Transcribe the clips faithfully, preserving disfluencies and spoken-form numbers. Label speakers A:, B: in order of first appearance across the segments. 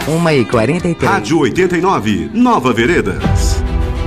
A: uma e quarenta e três.
B: Rádio oitenta e nove, Nova Veredas.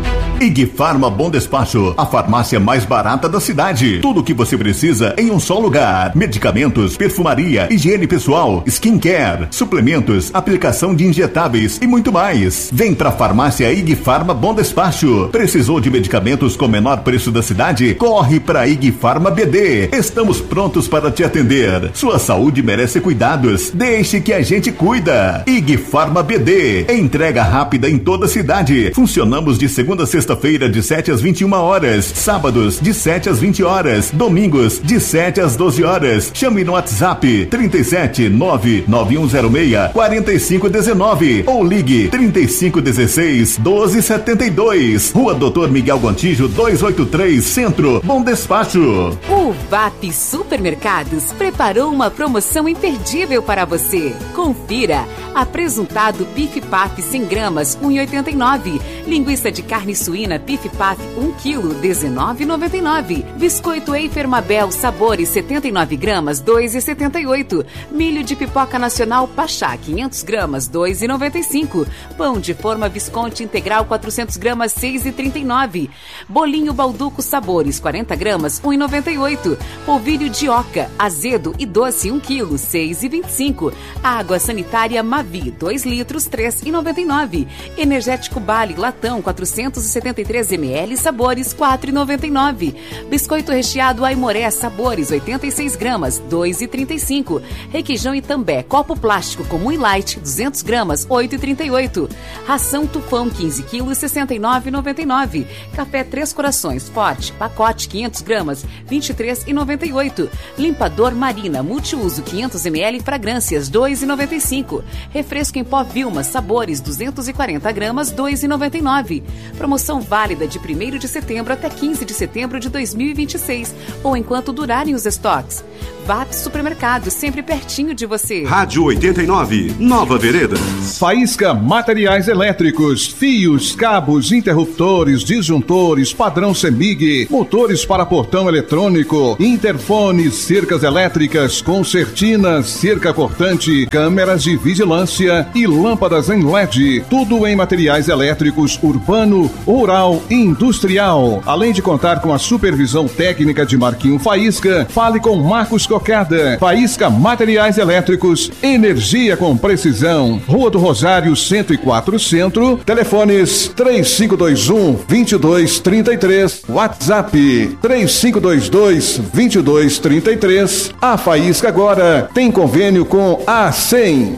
C: Igfarma Bom Despacho, a farmácia mais barata da cidade. Tudo o que você precisa em um só lugar. Medicamentos, perfumaria, higiene pessoal, skincare, suplementos, aplicação de injetáveis e muito mais. Vem pra farmácia Igfarma Bom Despacho. Precisou de medicamentos com menor preço da cidade? Corre pra Igfarma B D. Estamos prontos para te atender. Sua saúde merece cuidados. Deixe que a gente cuida. Igfarma B D. Entrega rápida em toda a cidade. Funcionamos de segunda a sexta Sexta-feira de sete às vinte e uma horas, sábados de sete às vinte horas, domingos de sete às doze horas. Chame no WhatsApp trinta e sete, nove nove um zero seis, quatro cinco um nove ou ligue trinta e cinco dezesseis, doze setenta e dois. Rua Doutor Miguel Gontijo duzentos e oitenta e três, Centro. Bom Despacho.
D: O V A P Supermercados preparou uma promoção imperdível para você. Confira. Apresuntado Pif Paf cem gramas, um real e oitenta e nove. Linguiça de carne suína Pif Paf um quilo, dezenove reais e noventa e nove centavos. Biscoito Eifer Mabel Sabores setenta e nove gramas, dois reais e setenta e oito centavos. Milho de pipoca nacional Pachá quinhentos gramas, dois reais e noventa e cinco centavos. Pão de forma Visconti integral quatrocentos gramas, seis reais e trinta e nove centavos. Bolinho Balduco Sabores quarenta gramas, um real e noventa e oito centavos. Polvilho de oca azedo e doce um quilo, seis reais e vinte e cinco centavos. Água sanitária Mavi dois litros, três reais e noventa e nove centavos. Energético Bali latão quatrocentos e setenta e três mililitros, sabores quatro reais e noventa e nove centavos. Biscoito recheado Aimoré Sabores oitenta e seis gramas, dois reais e trinta e cinco centavos. Requeijão Itambé copo plástico comum e light duzentos gramas, oito reais e trinta e oito centavos. Ração Tufão quinze quilos, sessenta e nove reais e noventa e nove centavos. Café Três Corações Forte pacote quinhentos gramas, vinte e três reais e noventa e oito centavos. Limpador Marina multiuso quinhentos mililitros, fragrâncias dois reais e noventa e cinco centavos. Refresco em pó Vilma Sabores duzentos e quarenta gramas, dois reais e noventa e nove centavos. Promoção válida de primeiro de setembro até quinze de setembro de dois mil e vinte e seis ou enquanto durarem os estoques. V A P Supermercado, sempre pertinho de você.
B: Rádio oitenta e nove, Nova Veredas.
E: Faísca Materiais Elétricos, fios, cabos, interruptores, disjuntores, padrão CEMIG, motores para portão eletrônico, interfones, cercas elétricas, concertinas, cerca cortante, câmeras de vigilância e lâmpadas em L E D. Tudo em materiais elétricos urbano, rural e industrial. Além de contar com a supervisão técnica de Marquinho Faísca, fale com Marcos Cocada. Faísca Materiais Elétricos, energia com precisão. Rua do Rosário cento e quatro Centro. Telefones três cinco dois um, dois dois três três. WhatsApp três cinco dois dois, dois dois três três. A Faísca agora tem convênio com a cem.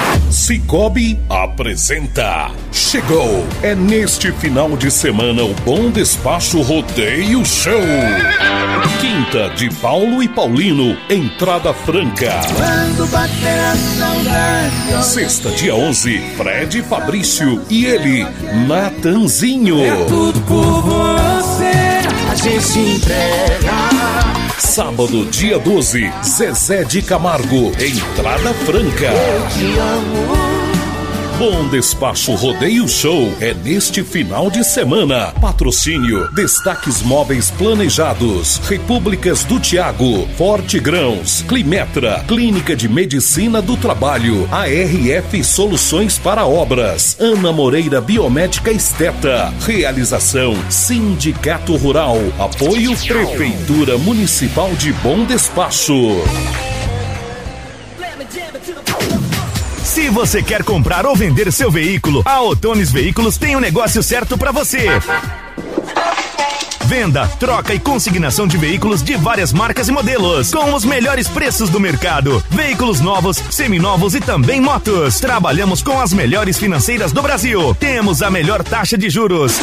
F: Cicobi apresenta. Chegou! É neste final de semana o Bom Despacho Rodeio Show. Quinta de Paulo e Paulino, entrada franca.
G: Quando bater a saudade.
F: Sexta, dia onze, Fred Fabrício e ele, Natanzinho.
G: É tudo por você, a gente se entrega.
F: Sábado, dia doze, Zezé de Camargo, entrada franca.
G: Eu te amo.
F: Bom Despacho Rodeio Show é neste final de semana. Patrocínio: Destaques Móveis Planejados, Repúblicas do Tiago, Forte Grãos, Climetra, Clínica de Medicina do Trabalho, A R F Soluções para Obras, Ana Moreira Biomédica Esteta. Realização: Sindicato Rural. Apoio: Prefeitura Municipal de Bom Despacho.
H: Se você quer comprar ou vender seu veículo, a Otones Veículos tem o negócio certo para você. Venda, troca e consignação de veículos de várias marcas e modelos, com os melhores preços do mercado. Veículos novos, seminovos e também motos. Trabalhamos com as melhores financeiras do Brasil. Temos a melhor taxa de juros.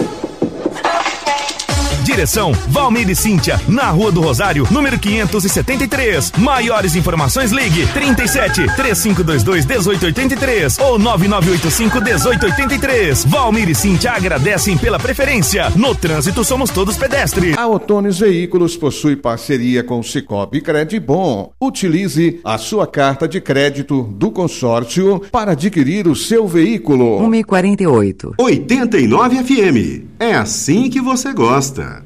H: Direção: Valmir e Cíntia, na Rua do Rosário, número quinhentos e setenta e três. Maiores informações, ligue trinta e sete, três cinco dois dois, um oito oito três ou nove nove oito cinco, um oito oito três. Valmir e Cíntia agradecem pela preferência. No trânsito somos todos pedestres.
E: A Otones Veículos possui parceria com o Cicobi Credibom. Utilize a sua carta de crédito do consórcio para adquirir o seu veículo.
A: uma e quarenta e oito.
B: oitenta e nove F M. É assim que você gosta.